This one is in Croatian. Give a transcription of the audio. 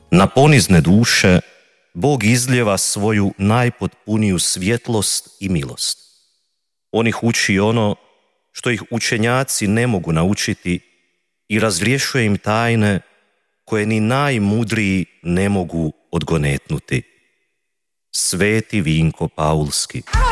Na ponizne duše Bog izljeva svoju najpotpuniju svjetlost i milost. On ih uči ono što ih učenjaci ne mogu naučiti i razrješuje im tajne koje ni najmudriji ne mogu odgonetnuti. Sveti Vinko Paulski.